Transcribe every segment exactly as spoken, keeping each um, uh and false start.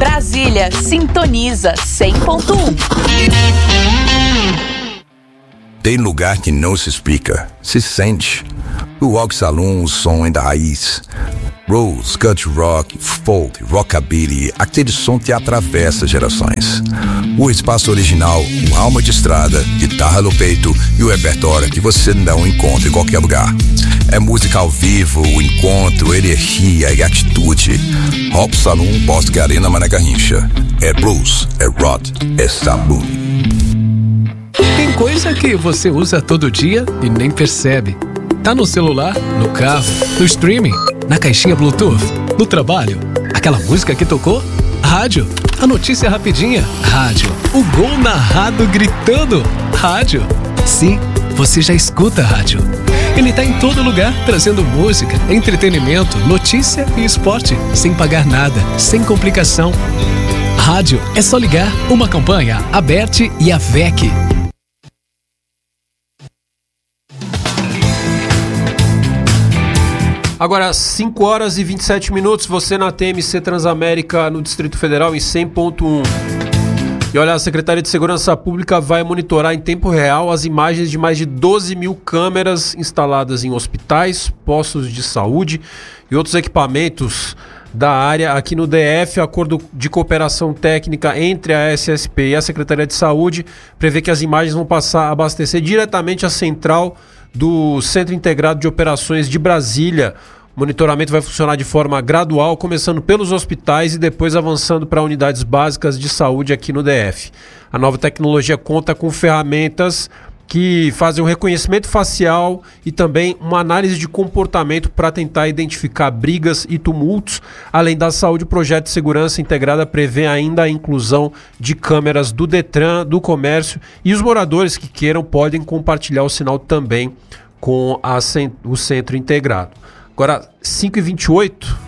Brasília, sintoniza cem ponto um. Tem lugar que não se explica, se sente. O Rock Saloon, o som é da raiz. Rose, country rock, folk, rockabilly, aquele som que atravessa gerações. O espaço original, uma alma de estrada, guitarra no peito e o repertório que você não encontra em qualquer lugar. É música ao vivo, o encontro, energia e atitude. Rock Saloon, Bosque Arena, Mané Garrincha. É blues, é rock, é saloon. Tem coisa que você usa todo dia e nem percebe. Tá no celular, no carro, no streaming, na caixinha Bluetooth, no trabalho. Aquela música que tocou? Rádio. A notícia rapidinha? Rádio. O gol narrado gritando? Rádio. Sim, você já escuta rádio. Ele tá em todo lugar, trazendo música, entretenimento, notícia e esporte, sem pagar nada, sem complicação. Rádio é só ligar. Uma campanha, a Bert e a V E C. Agora, cinco horas e vinte e sete minutos, você na T M C Transamérica no Distrito Federal em cem ponto um. E olha, a Secretaria de Segurança Pública vai monitorar em tempo real as imagens de mais de doze mil câmeras instaladas em hospitais, postos de saúde e outros equipamentos da área aqui no D F. Acordo de cooperação técnica entre a S S P e a Secretaria de Saúde prevê que as imagens vão passar a abastecer diretamente a central do Centro Integrado de Operações de Brasília. O monitoramento vai funcionar de forma gradual, começando pelos hospitais e depois avançando para unidades básicas de saúde aqui no D F. A nova tecnologia conta com ferramentas que fazem um reconhecimento facial e também uma análise de comportamento para tentar identificar brigas e tumultos. Além da saúde, o projeto de segurança integrada prevê ainda a inclusão de câmeras do Detran, do comércio, e os moradores que queiram podem compartilhar o sinal também com a, o centro integrado. Agora, cinco e vinte e oito,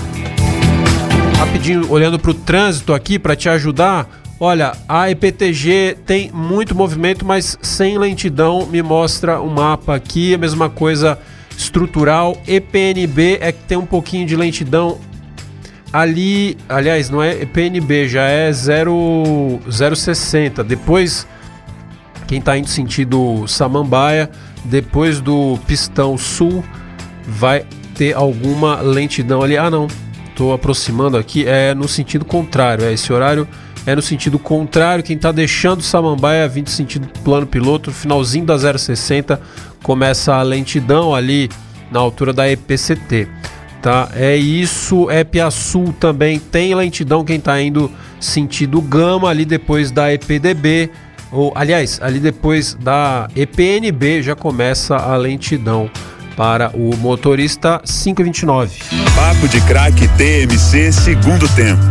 rapidinho, olhando para o trânsito aqui para te ajudar. Olha, a E P T G tem muito movimento, mas sem lentidão. Me mostra o mapa aqui, a mesma coisa estrutural. E P N B é que tem um pouquinho de lentidão ali. Aliás, não é E P N B, já é zero sessenta. Depois, quem está indo sentido Samambaia, depois do Pistão Sul, vai ter alguma lentidão ali. Ah, não, estou aproximando aqui, é no sentido contrário, é esse horário é no sentido contrário. Quem está deixando Samambaia vindo sentido plano piloto, finalzinho da zero sessenta, começa a lentidão ali na altura da E P C T, tá? É isso. E P A Sul também tem lentidão, quem está indo sentido Gama ali depois da E P D B, ou aliás, ali depois da E P N B já começa a lentidão para o motorista. Cinco e vinte e nove. Papo de Craque T M C, segundo tempo.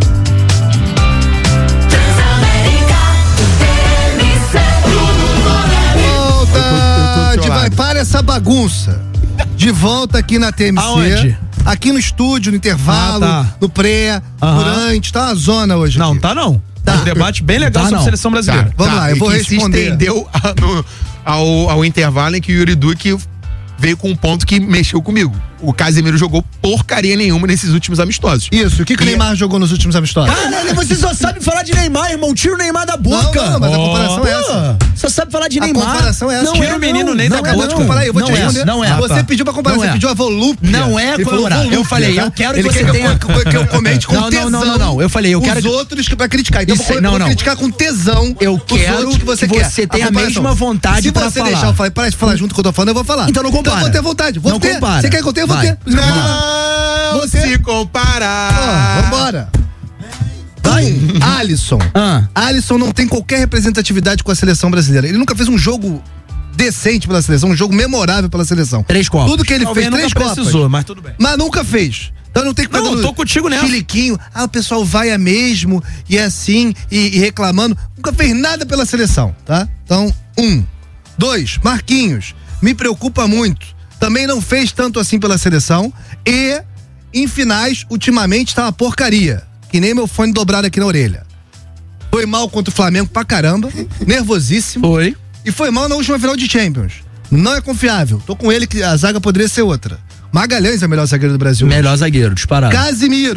Vai, para essa bagunça. De volta aqui na T M C. Aonde? Aqui no estúdio, no intervalo, ah, tá. no pré, uhum. durante, tá uma zona hoje. Não, aqui. tá não. Tá. Um debate bem legal tá, sobre a seleção brasileira. Tá, vamos tá, lá, eu vou que responder. Se estendeu a, no, ao, ao intervalo em que o Yuri Duque veio com um ponto que mexeu comigo. O Casemiro jogou porcaria nenhuma nesses últimos amistosos. Isso, o que, que o Neymar jogou nos últimos amistosos? Caralho, você só sabe falar de Neymar, irmão. Tira o Neymar da boca. Não, não, mas oh, a comparação é essa. Só sabe falar de a Neymar. A comparação é essa. Não Tira é, o menino nem da boca. Acabou de comparar, eu vou não te responder. É, não é. Você tá. pediu pra comparar, não você é. pediu a volúpia. Não é comparar. Eu falei, tá? eu quero que Ele você quer tenha... Que eu, que eu comente com não, tesão. Não, não, não, eu falei, eu quero... Os outros que pra criticar. Então Isso, eu não, vou não. criticar com tesão. Eu quero que você, que quer. você tenha a, a mesma vontade pra falar. Se você deixar eu falar, para de falar junto com o que eu tô falando, eu vou falar. Então não compara. Então eu vou ter vontade. Vou não ter. compara. Você quer que eu tenha? Eu vou ter. Não se comparar. Vambora. Vai. Alisson. Ah. Alisson não tem qualquer representatividade com a seleção brasileira. Ele nunca fez um jogo decente pela seleção, um jogo memorável pela seleção. Três copas. Tudo que ele Talvez fez, três nunca copas. Precisou, mas tudo bem. Mas nunca fez. Então não tem que Não, eu tô contigo nessa. Chiliquinho. Ah, o pessoal vai a mesmo e é assim e, e reclamando. Nunca fez nada pela seleção, tá? Então, um. Dois, Marquinhos. Me preocupa muito. Também não fez tanto assim pela seleção e em finais, ultimamente, tá uma porcaria. Que nem meu fone dobrado aqui na orelha. Foi mal contra o Flamengo pra caramba, nervosíssimo. Foi. E foi mal na última final de Champions. Não é confiável. Tô com ele que a zaga poderia ser outra. Magalhães é o melhor zagueiro do Brasil. Melhor zagueiro, disparado. Casimiro.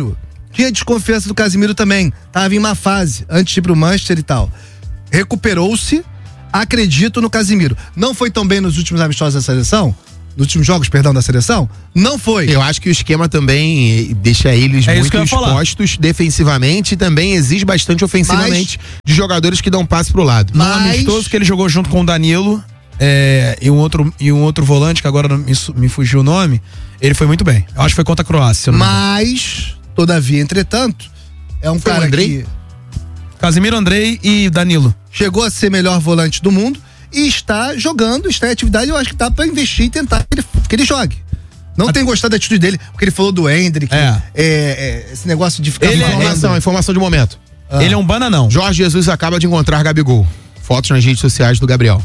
Tinha desconfiança do Casemiro também. Tava em má fase, antes de ir pro Manchester e tal. Recuperou-se, acredito no Casemiro. Não foi tão bem nos últimos amistosos da seleção? Nos últimos jogos, perdão, da seleção? Não foi. Eu acho que o esquema também deixa eles É isso muito que eu ia falar. expostos defensivamente e também exige bastante ofensivamente de jogadores que dão passe pro lado. No Mas- amistoso que ele jogou junto com o Danilo é, e, um outro, e um outro volante, que agora não me, su- me fugiu o nome, ele foi muito bem. Eu acho que foi contra a Croácia. se eu não me engano. Mas, todavia, entretanto, é um Foi o cara Andrei? que Casemiro, Andrei e Danilo. chegou a ser melhor volante do mundo e está jogando, está em atividade. Eu acho que dá pra investir e tentar que ele, que ele jogue. Não tem gostado da atitude dele, porque ele falou do Hendrick, É. é, é, esse negócio de ficar Ele é- falando. Informação, informação de momento. Ah. Ele é um bananão. Jorge Jesus acaba de encontrar Gabigol. Fotos nas redes sociais do Gabriel.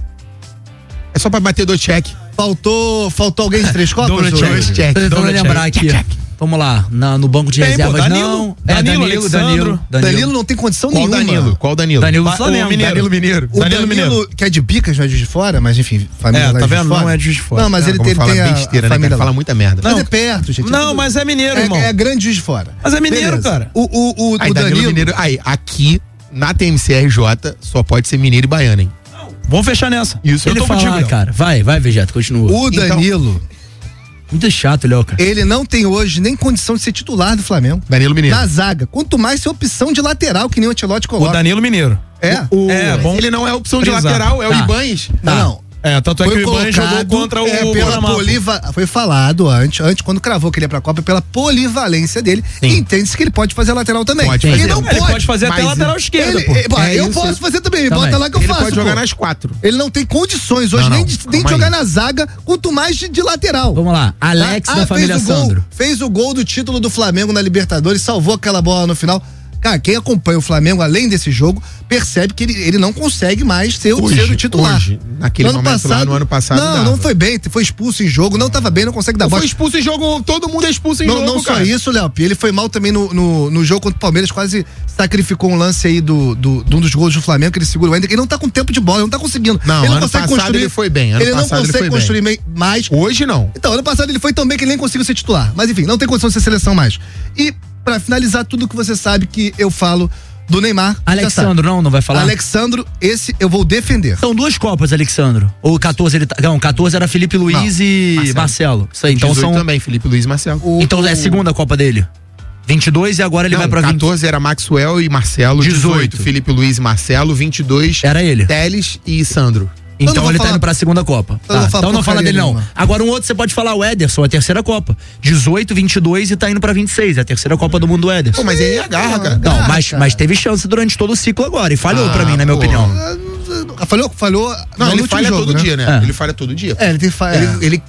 É só pra bater do check. Faltou, faltou alguém de três copas? Double ou- check. check. Tô tentando Double lembrar check. aqui. Vamos lá, na- no banco de Tem, pô, reservas Danilo. não. Danilo, é Danilo, Alexandro. Danilo, Danilo. Danilo não tem condição Qual nenhuma. Danilo? Qual Danilo? Danilo do Ba- Flamengo. o Mineiro. Danilo Mineiro. O Danilo Danilo, Mineiro. que é de Bicas, não é de Juiz de Fora, mas enfim, família É, lá tá de Juiz vendo? de Fora. Não é de Juiz de Fora. Não, mas Ah, ele, como ele fala tem a, besteira, a né, família cara? lá. Fala muita merda. Mas Não. é perto, gente. Não, é tudo- mas é mineiro, é, irmão. é grande Juiz de Fora. Mas é mineiro, Beleza. cara. O, o, o, Aí, o Danilo, Danilo, Mineiro. Aí, aqui, na T M C R J, só pode ser mineiro e baiano, hein? Vamos fechar nessa. Isso, eu Ele tô fala, contigo, Léo. cara. Vai, vai, Vegeta, continua. o Então- Danilo, Muito chato, Léo, cara. ele não tem hoje nem condição de ser titular do Flamengo. Danilo Mineiro. Na zaga. Quanto mais ser opção de lateral, que nem o Ancelotti O coloca. Danilo Mineiro. É? O- É, bom Ele não é opção de frisar. lateral, é o Tá. Ibanez. Não, não. É, tanto é que o Ibanez jogou colocado, contra o é, pela Bonamapo. poliva... Foi falado antes, antes, quando cravou que ele ia pra Copa, pela polivalência dele. E entende-se que ele pode fazer lateral também. Pode ele fazer. não Ele pode. pode fazer até mas lateral esquerda, Ele- pô. é, pô, É eu isso. posso fazer também, me Também. bota lá que eu Ele faço. pode jogar pô. nas quatro. Ele não tem condições hoje Não, nem não, de, calma nem de aí. jogar na zaga, quanto mais de, de lateral. Vamos lá, Alex Ah, da ah, família fez o gol, Sandro. Fez o gol do título do Flamengo na Libertadores, salvou aquela bola no final. Cara, quem acompanha o Flamengo, além desse jogo, percebe que ele, ele não consegue mais ser o, Hoje, ser o titular. hoje, naquele momento lá, no ano passado, Não, dava. não foi bem, foi expulso em jogo, não tava bem, não consegue dar Não bola. foi expulso em jogo, todo mundo é expulso em Não, jogo, não só cara. isso, Léo, ele foi mal também no, no, no jogo contra o Palmeiras, quase sacrificou um lance aí do, do, de um dos gols do Flamengo, que ele segura o Ender, ele não tá com tempo de bola, ele não tá conseguindo. Não, ele não ano consegue passado construir, ele foi bem, ano ele não passado ele consegue foi construir mei- mais. Hoje não. Então, ano passado ele foi tão bem que ele nem conseguiu ser titular. Mas enfim, não tem condição de ser seleção mais. E, pra finalizar tudo que você sabe que eu falo do Neymar. já Alexandro, não, não vai sabe. falar? Alexandro, esse eu vou defender. São duas Copas, Alexandro. Ou quatorze, ele tá, não, quatorze era Felipe Luiz Não, e Marcelo. Marcelo. Isso aí, então dezoito são. também, Felipe Luiz e Marcelo. O- Então é a segunda Copa dele. vinte e dois e agora ele Não, vai pra vinte. quatorze era Maxwell e Marcelo, dezoito. dezoito, Felipe Luiz e Marcelo, vinte e dois Era ele. Teles e Sandro. Eu não Então vou ele tá falar- indo pra segunda Copa. Eu não Tá, vou falar então não fala porcaria dele, não. nenhuma. Agora um outro você pode falar, o Ederson, a terceira Copa. dezoito, vinte e dois e tá indo pra vinte e seis. É a terceira Copa do Mundo do Ederson. Pô, mas aí agarra, cara. Não, Ah, mas, cara. mas teve chance durante todo o ciclo agora. E falhou Ah, pra mim, na minha pô. opinião. Ah, Falhou, falhou. Não, no ele último falha jogo, todo né? dia, né? É. Ele falha todo dia. É, ele tem fa... Ele, é. ele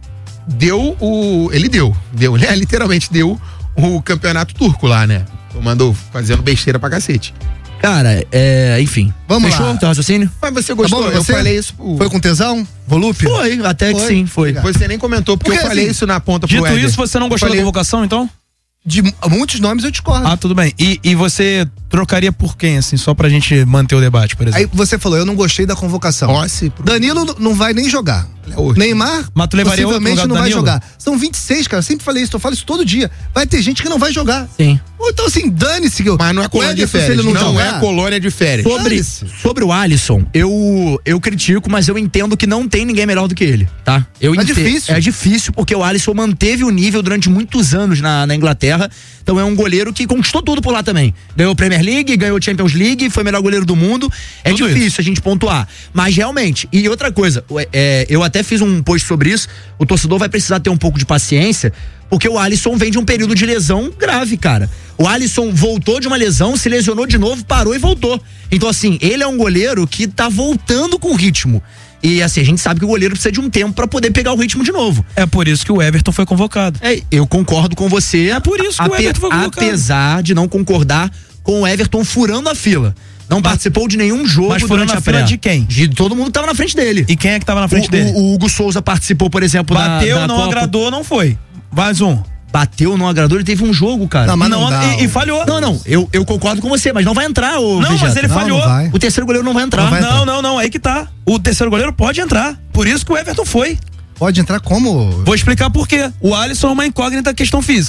deu o. Ele deu. Deu, né? Literalmente deu o campeonato turco lá, né? Mandou fazendo besteira pra cacete. Cara, é, enfim. Vamos Fechou lá. o teu raciocínio? Mas você Tá gostou? bom, Eu você? falei isso. pro- Foi com tesão? Volúpia? Foi, até que Foi. sim, foi. Obrigado. Você nem comentou, porque, Porque, eu falei assim, isso na ponta pro Dito Éder. isso, você não gostou Eu falei- da convocação, então? De muitos nomes eu discordo. Ah, tudo bem. E, e você trocaria por quem, assim, só pra gente manter o debate, por exemplo? Aí você falou, eu não gostei da convocação. Rossi pro- Danilo n- não vai nem jogar. Hoje. Neymar, Mas tu levaria outro possivelmente lugar do não vai Danilo? jogar. São vinte e seis, cara. Eu sempre falei isso, eu falo isso todo dia. Vai ter gente que não vai jogar. Sim. Ou então, assim, dane-se. que eu- Mas não é o colônia de Ederson, se férias. ele Não, não, jogar, é colônia de férias. Sobre, Dane-se. sobre o Alisson, eu, eu critico, mas eu entendo que não tem ninguém melhor do que ele, tá? Eu É ente- difícil. É difícil, porque o Alisson manteve o nível durante muitos anos na, na Inglaterra. Então é um goleiro que conquistou tudo por lá também. Ganhou Premier League, ganhou Champions League, foi o melhor goleiro do mundo. É Tudo difícil isso. a gente pontuar. Mas realmente, e outra coisa, é, eu até fiz um post sobre isso. O torcedor vai precisar ter um pouco de paciência, porque o Alisson vem de um período de lesão grave, cara. O Alisson voltou de uma lesão, se lesionou de novo, parou e voltou. Então, assim, ele é um goleiro que tá voltando com ritmo. E assim, a gente sabe que o goleiro precisa de um tempo pra poder pegar o ritmo de novo. É por isso que o Everton foi convocado. É, eu concordo com você. É por isso que o Everton foi convocado. Apesar de não concordar com o Everton furando a fila. Não participou de nenhum jogo mas furando durante a a fila pré. de quem? De todo mundo que tava na frente dele. E quem é que tava na frente o, dele? O, o Hugo Souza participou, por exemplo, da- Bateu, da não Copa. agradou, não foi. Mais um. Bateu, não agradou, ele teve um jogo, cara. Não, mas não Não, dá, e, e ó. falhou. Não, não, eu, eu concordo com você, mas não vai entrar, ô Não, Vegeta. mas ele Não, falhou. não vai. O terceiro goleiro não vai entrar. Não vai Não, não, não, aí que tá. O terceiro goleiro pode entrar. Por isso que o Everton foi. Pode entrar como? Vou explicar por quê. O Alisson é uma incógnita questão física.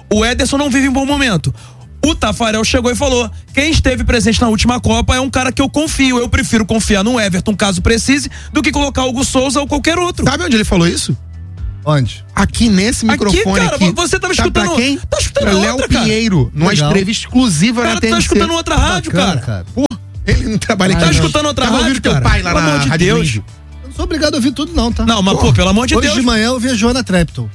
O Ederson não vive um bom momento. O Tafarel chegou e falou: quem esteve presente na última Copa é um cara que eu confio. Eu prefiro confiar no Everton, caso precise, do que colocar o Hugo Souza ou qualquer outro. Sabe onde ele falou isso? Onde? Aqui nesse microfone. Aqui, cara, aqui. você tava Sabe escutando. pra quem? Tá escutando pra outra, Léo cara. Pinheiro, numa Legal. entrevista exclusiva Cara, na tu T tá M C. escutando outra rádio, Bacana, cara. cara. Pô, ele não trabalha Tá aqui. escutando outra Tava rádio, ouvindo teu cara? pai lá Pelo na amor de Rádio Deus. Índio. Eu não sou obrigado a ouvir tudo, não, tá? Não, mas pô, pelo amor de Hoje Deus. de manhã eu vi a Joana Trepton.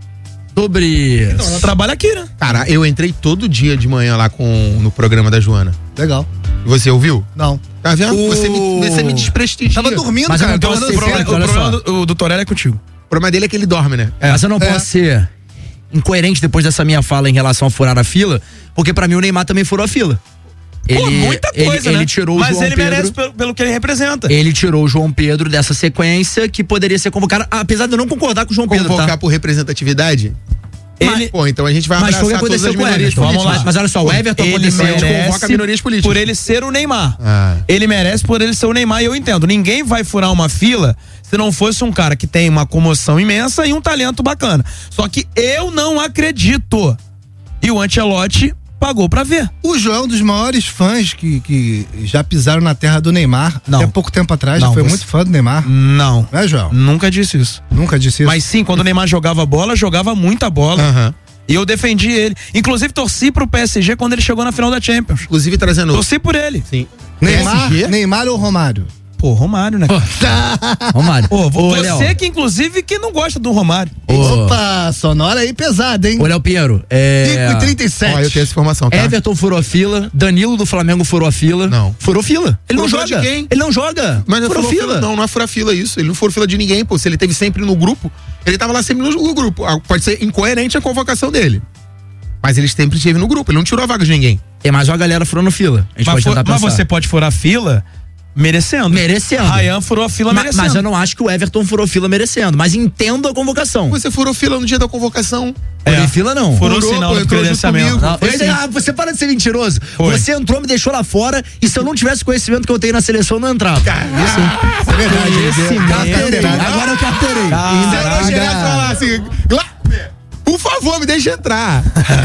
Sobre. Ela trabalha aqui, né? Cara, eu entrei todo dia de manhã lá com, no programa da Joana. Legal. Você ouviu? Não. Tá vendo? O- Você, me, você me desprestigia. Tava dormindo, Mas eu cara. não Tava posso dando ser- O problema, certo. o olha problema só. do, do Torelli é contigo. O problema dele é que ele dorme, né? Mas eu não É. posso ser incoerente depois dessa minha fala em relação a furar a fila, porque pra mim o Neymar também furou a fila. Ele, Pô, muita coisa, ele, né? ele tirou o Mas João ele Pedro. merece pelo, pelo que ele representa. Ele tirou o João Pedro dessa sequência que poderia ser convocado, apesar de eu não concordar com o João Pedro, Convocar tá? por representatividade? Ele, Pô, então a gente vai Mas foi o que abraçar todas aconteceu as com o minorias Everton. políticas. Mas, mas olha só, o Everton ele aconteceu. merece convoca minorias políticas. por ele ser o Neymar. Ah. Ele merece por ele ser o Neymar, e eu entendo. Ninguém vai furar uma fila se não fosse um cara que tem uma comoção imensa e um talento bacana. Só que eu não acredito. E o Ancelotti pagou pra ver. O João é um dos maiores fãs que, que já pisaram na terra do Neymar. Não. Até pouco tempo atrás, Não, já foi você- muito fã do Neymar. Não. Não é, João? Nunca disse isso. Nunca disse isso. Mas sim, quando o Neymar jogava bola, jogava muita bola. Aham. E eu defendi ele. Inclusive, torci pro P S G quando ele chegou na final da Champions. Inclusive trazendo. Torci por ele. Sim. Neymar, P S G? Neymar ou Romário? Pô, Romário, né? Romário. Ô, Ô, você Léo. que, inclusive, que não gosta do Romário. Ô, Opa, sonora aí pesada, hein? ô, Léo Pinheiro. É... cinco e trinta e sete. Ó, eu tenho essa informação, tá? Everton furou a fila, Danilo do Flamengo furou a fila. Não. Furou fila. Ele não Furou joga. de quem? Ele não joga. Mas não furou furou fila. fila. Não, não é furar fila isso. Ele não furou fila de ninguém, pô. Se ele teve sempre no grupo, ele tava lá sempre no, no grupo. Ah, pode ser incoerente a convocação dele. Mas ele sempre esteve no grupo, ele não tirou a vaga de ninguém. Tem mais uma galera furando fila. A gente Mas, pode for- tentar mas pensar. você pode furar fila merecendo. Merecendo. Ryan furou a fila Ma- merecendo. Mas eu não acho que o Everton furou fila merecendo. Mas entendo a convocação. Você furou fila no dia da convocação. Furei fila não. Furou Furou, o sinal pô, do entrou junto credenciamento. comigo. Não, Foi eu- sim. ah, você para de ser mentiroso. Foi. Você entrou, me deixou lá fora, e se eu não tivesse conhecimento que eu tenho na seleção, eu não entrava. Isso é verdade. Esse Ele- mesmo. carteirada. Agora eu carteirei. Você não chegar e falar assim, "Lá, por favor, me deixa entrar."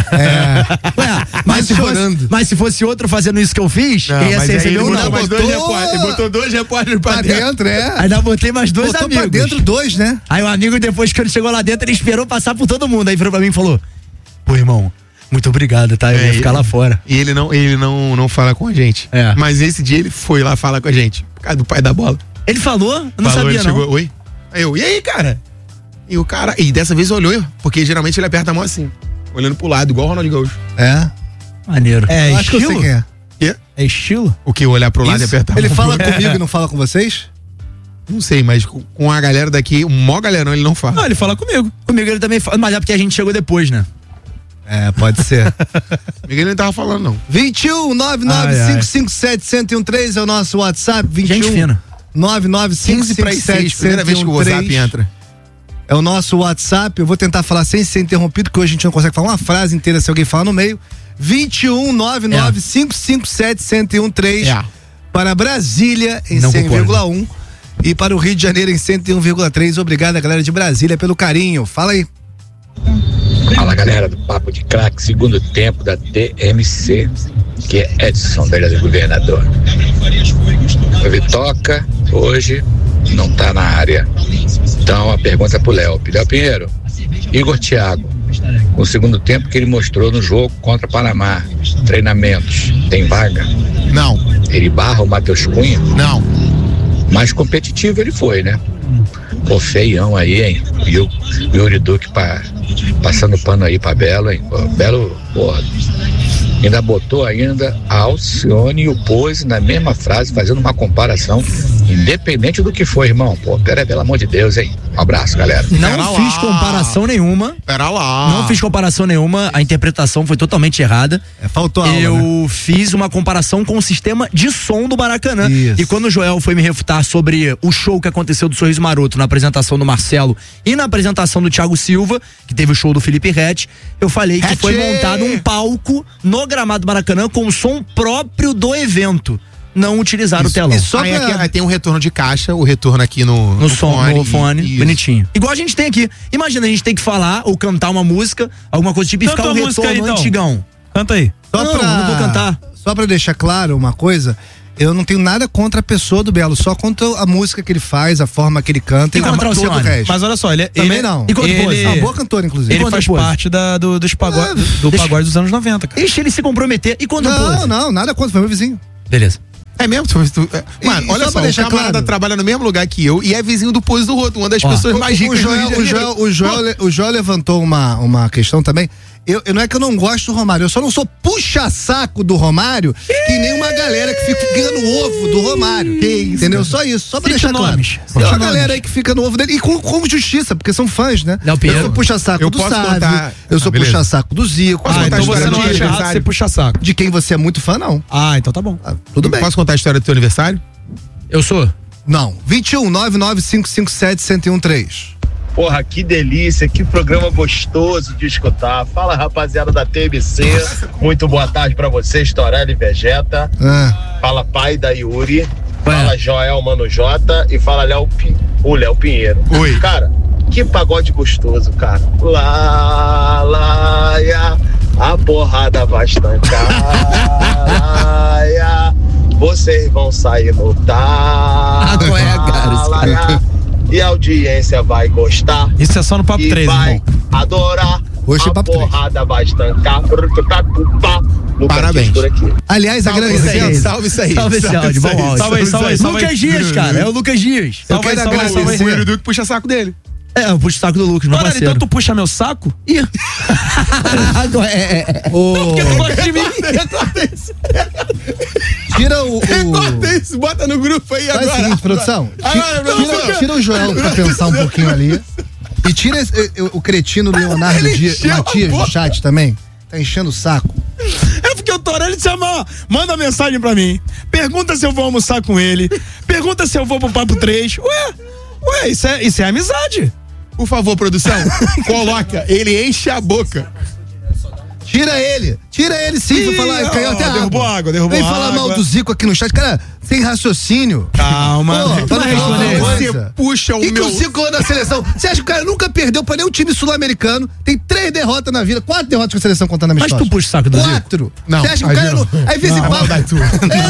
Ué, mas, se fosse, chorando. mas se fosse outro fazendo isso que eu fiz, Não, quem ia mas ser aí ele recebido botou não. mais botou- dois repórteres. Ele botou dois repórteres pra Pra dentro. dentro, é. Ainda botei mais dois Botou amigos. pra dentro dois, né? Aí o amigo, depois que ele chegou lá dentro, ele esperou passar por todo mundo. Aí virou pra mim e falou: pô, irmão, muito obrigado, tá? Eu É, ia ficar ele- lá fora. E ele não, ele não, não fala com a gente. É. Mas esse dia ele foi lá falar com a gente. Por causa do pai da bola. Ele falou? Eu não Falou, sabia, ele não. chegou, oi? Aí eu, e aí, cara? E o cara, e dessa vez olhou, porque geralmente ele aperta a mão assim, olhando pro lado, igual o Ronaldo Gaúcho. É. Maneiro. É Eu acho que eu sei estilo? quem é. Quê? É estilo? O que? Olhar pro lado e Isso. apertar a Ele mão? fala comigo e não fala com vocês? Não sei, mas com, com a galera daqui, o maior galerão, ele não fala. Não, ele fala comigo. Comigo ele também fala, mas é porque a gente chegou depois, né? É, pode ser. Comigo ele não tava falando, não. vinte e um, nove nove cinco cinco sete, um zero um três é o nosso WhatsApp. vinte e um, Gente fina. nove nove cinco quinze para cinco as sete, seis, primeira vez que o um zero um WhatsApp três. entra. É o nosso WhatsApp. Eu vou tentar falar sem ser interrompido, porque hoje a gente não consegue falar uma frase inteira se alguém falar no meio. vinte e um, nove nove cinco cinco sete, um zero um três É. para Brasília em Não cem concordo. vírgula um e para o Rio de Janeiro em cento e um vírgula três. Obrigado, galera de Brasília, pelo carinho. Fala aí. Fala, galera do Papo de Craque, segundo tempo da T M C, que é Edson da Ilha do Governador. O Vitoca hoje não tá na área. Então a pergunta é pro Léo. Léo Pinheiro, Igor Thiago, com o segundo tempo que ele mostrou no jogo contra Panamá, treinamentos, tem vaga? Não, Ele barra o Matheus Cunha? não. Mais competitivo ele foi, né? Pô, feião aí, hein? E o Yuri Duque pa, passando pano aí pra Belo, hein? Pô, Belo, porra. Ainda botou ainda a Alcione e o Pose na mesma frase, fazendo uma comparação, independente do que foi, irmão. Pô, pera, pelo amor de Deus, hein? Um abraço, galera. Não Pera fiz lá. comparação nenhuma. Pera lá. Não fiz comparação nenhuma. A interpretação foi totalmente errada. É, faltou aula, Eu né? fiz uma comparação com o sistema de som do Maracanã. Isso. E quando o Joel foi me refutar sobre o show que aconteceu do Sorriso Maroto na apresentação do Marcelo e na apresentação do Thiago Silva, que teve o show do Felipe Rett, eu falei que Rett! foi montado um palco no gramado do Maracanã com o som próprio do evento. não utilizar Isso. o telão. E só aí, pra... aqui, aí tem um retorno de caixa, o retorno aqui no, no, no som, fone. no fone, e, bonitinho. Igual a gente tem aqui. Imagina, a gente tem que falar ou cantar uma música, alguma coisa tipo, e ficar um retorno aí, então. Antigão. Canta aí. Só não, pra, não vou cantar. Só pra deixar claro uma coisa, eu não tenho nada contra a pessoa do Belo, só contra a música que ele faz, a forma que ele canta e, e contra o todo o resto. Mas olha só, ele também ele, não. E quanto ele, é uma boa cantora, inclusive. Ele faz pose? parte da, do, dos pagode, é, do deixa, pagode dos anos noventa, cara. Deixa ele se comprometer. E quando Não, pose? não, nada contra, foi meu vizinho. Beleza. É mesmo? Tu, tu, é. Mano, e, olha só só, o camarada claro. trabalha no mesmo lugar que eu e é vizinho do Pose do Roto, uma das Ó, pessoas mais ricas o Joel, do Rio de o Joel, o Joel, o Joel levantou uma, uma questão também. Eu, eu, não é que eu não gosto do Romário, eu só não sou puxa-saco do Romário, que nem uma galera que fica no ovo do Romário. Que isso, entendeu? Cara. Só isso, só pra Cite deixar nomes. claro. Tem uma galera aí que fica no ovo dele, e com, com justiça, porque são fãs, né? Não, eu sou puxa-saco do Sávio, eu sou ah, puxa-saco do Zico. Ah, então você não acha errado ser puxa-saco. De quem você é muito fã, não. Ah, então tá bom. Ah, tudo bem. Posso contar a história do teu aniversário? Eu sou? Não. vinte e um, nove nove cinco cinco sete, um zero um três. Porra, que delícia, que programa gostoso de escutar. Fala, rapaziada da T M C. Muito boa tarde pra vocês, Torelli e Vegeta. Ah. Fala, pai da Yuri. Fala, Joel Mano J. E fala, Léo P... o Léo Pinheiro. Oi. Cara, que pagode gostoso, cara. Lá, lá, ya, a porrada vai estancar. Lá, ya, vocês vão sair no tá. Ah, qual é, cara? E a audiência vai gostar. Isso é só no Papo e três, vai irmão. adorar. Hoje a é Papo porrada vai estancar. No Parabéns. por aqui. Aliás, agradecer. Salve isso aí. Salve esse áudio, bom áudio. Salve aí, salve aí. Lucas Dias, cara. É o Lucas Dias. Eu quero agradecer. O Edu que puxa saco dele. É, eu puxo o saco do Lucas, meu parceiro. Então tu puxa meu saco? Ih. é, é, é. Oh. Porque tu gosta de mim. Tira o. o... Recorta isso, bota no grupo aí Faz agora. o seguinte, produção. Agora, tira, tira, tira o Joel pra pensar um pouquinho ali. E tira esse, o, o cretino Leonardo Dias, Matias do chat também. Tá enchendo o saco. É porque o Torelli disse, ó, manda mensagem pra mim. Pergunta se eu vou almoçar com ele. Pergunta se eu vou pro Papo três. Ué, ué, isso é, isso é amizade. Por favor, produção, coloca. Ele enche a boca. Tira ele, tira ele sim, Ih, pra falar. ó, Caiu até derrubou água. água, derrubou Vem água. falar mal do Zico aqui no chat, cara, sem raciocínio. Calma. Pô, tu vai responder. Você puxa o que meu... que o Zico ganhou na seleção? Você acha que o cara nunca perdeu pra nenhum time sul-americano? Tem três derrotas na vida, quatro derrotas com a seleção contando a minha Mas história. tu puxa o saco do Zico? Quatro. Não, Você acha que o cara não... Aí vê esse papo. maldade tua.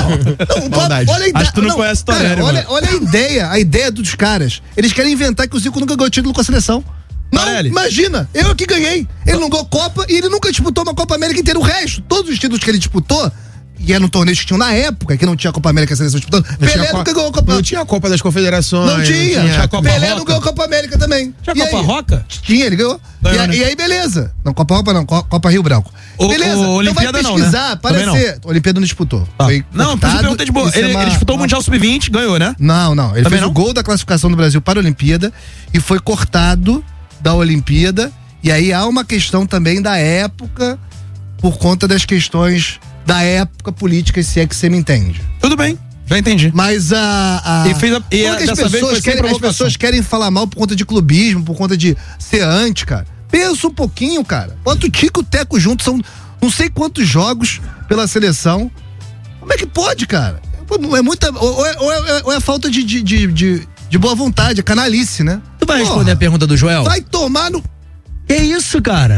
É, não, Maldade. olha a ideia. Acho que tu não conhece o cara, Torelli, olha, mano. olha a ideia, a ideia dos caras. Eles querem inventar que o Zico nunca ganhou título com a seleção. Não, Torelli. imagina, eu que ganhei. Ele não ganhou Copa e ele nunca disputou uma Copa América inteira. O resto, todos os títulos que ele disputou, e eram torneios que tinham na época, que não tinha Copa América, a seleção disputando. Não Pelé tinha nunca co- ganhou Copa. Não tinha a Copa das Confederações. Não tinha. Não tinha a Copa Pelé Roca. não ganhou Copa América também. Tinha E Copa aí? Roca? Tinha, ele ganhou. Ganhou, e, a- né? e aí, beleza. Não, Copa Roca não, Co- Copa Rio Branco. O- beleza. o então vai Olimpíada não, né? pesquisar, Também parecer. Olimpíada não disputou. Tá. Foi Não, por isso eu perguntei de boa. cortado, Ele, isso é ele uma- disputou o uma- Mundial sub vinte, ganhou, né? Não, não. Ele Também fez não? o gol da classificação do Brasil para a Olimpíada e foi cortado da Olimpíada. E aí há uma questão também da época, por conta das questões da época política, se é que você me entende. Tudo bem, já entendi. Mas a. a E fez a- e Porque a- as dessa vez pessoas, foi sem querem, as provocação. pessoas querem falar mal por conta de clubismo, por conta de ser anti, cara. Pensa um pouquinho, cara. Bota o Tico e o Teco juntos, são não sei quantos jogos pela seleção. Como é que pode, cara? É muita. Ou é, ou é- ou é falta de, de, de, de, de boa vontade, é canalice, né? Tu vai Porra, responder a pergunta do Joel? Vai tomar no. Que isso, cara?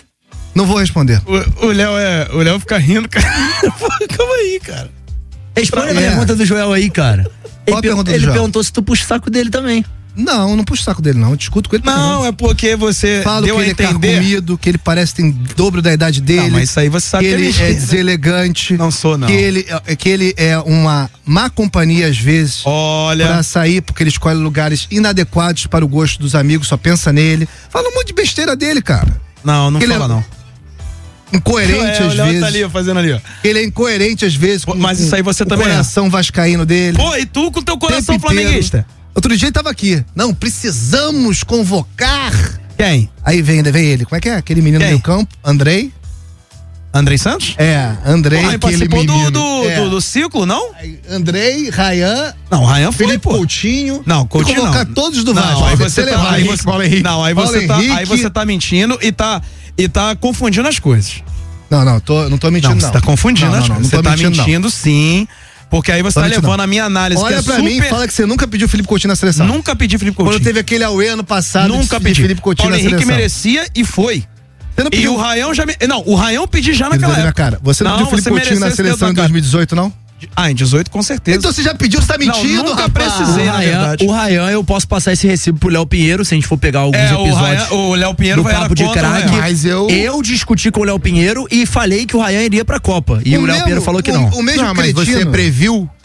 Não vou responder. O Léo é. O Léo fica rindo, cara. Calma aí, cara. Responde a É. pergunta do Joel aí, cara. Qual a Ele, pergunta do ele Joel? perguntou se tu puxa o saco dele também. Não, não puxo o saco dele, não. Eu discuto com ele. Não, é porque você Falo deu que a ele é entender. carcomido, que ele parece que tem dobro da idade dele. Não, mas isso aí você sabe que que é ele mentira. é deselegante. Não sou, não. Que ele, é- que ele é uma má companhia às vezes. Olha. Pra sair, porque ele escolhe lugares inadequados para o gosto dos amigos, só pensa nele. Fala um monte de besteira dele, cara. Não, não Ele fala, é- não. Incoerente É, às o Léo vezes. tá ali, ó, fazendo ali, ó. Ele é incoerente às vezes. Com, Mas isso aí você com também o é. coração vascaíno dele. Pô, e tu com teu coração Tempo inteiro. flamenguista? Outro dia ele tava aqui. Não, precisamos convocar. Quem? Aí vem, vem ele. Como é que é? Aquele menino Quem? do meio campo? Andrei? Andrei Santos? É, Andrei, Pô, ele aquele participou do, menino. do, É. do, do ciclo, não? Aí, Andrei, Rayan, Não, o Ryan foi, Felipe pô. Coutinho. Não, Coutinho E convocar não. todos do Não, Vasco. aí você, tá, levar aí Henrique, você, Paulo Henrique. não, aí Paulo você tá, aí Henrique. você tá mentindo e tá e tá confundindo as coisas. Não, não, tô, não tô mentindo, Não, não. você tá confundindo Não, as não, não, coisas. não Você tô tá mentindo, não. mentindo, sim, Porque aí você Fala tá isso levando não. a minha análise. Olha que é pra super... mim e fala que você nunca pediu o Felipe Coutinho na seleção. Nunca pedi Felipe Coutinho. Quando teve aquele auê ano passado Nunca de pedi. Felipe Coutinho Paulo na Henrique seleção. merecia e foi. Você não E pediu. o Raião já me... Não, o Raião pedi já Ele naquela deu na época. cara. Você não, pediu o Felipe você Coutinho na mereceu esse dedo seleção na em cara. dois mil e dezoito, não? Ah, em dezoito com certeza. Então você já pediu, você tá mentindo, Não, nunca rapaz. precisei, O na Ryan, verdade. o Ryan, eu posso passar esse recibo pro Léo Pinheiro, se a gente for pegar alguns É, o episódios Ryan- o Léo Pinheiro do vai era Papo de contra o Craque. Ryan. Mas eu- Eu discuti com o Léo Pinheiro e falei que o Ryan iria pra Copa. E o, Léo mesmo- Pinheiro falou que o- não. O mesmo Não, mas cretino. você previu